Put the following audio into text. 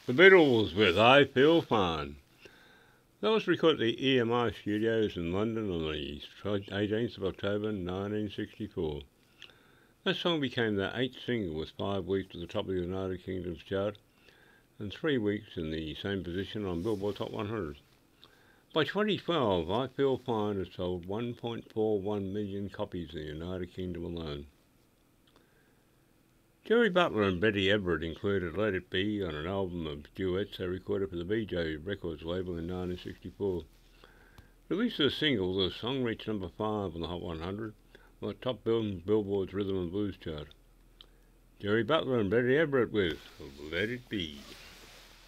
The Beatles with I Feel Fine. That was recorded at the EMI Studios in London on the 18th of October 1964. That song became their 8th single with 5 weeks at the top of the United Kingdom's chart and 3 weeks in the same position on Billboard Top 100. By 2012, I Feel Fine has sold 1.41 million copies in the United Kingdom alone. Jerry Butler and Betty Everett included Let It Be on an album of duets they recorded for the BJ Records label in 1964. Released as a single, the song reached number 5 on the Hot 100 on the top Billboard's Rhythm and Blues chart. Jerry Butler and Betty Everett with Let It Be.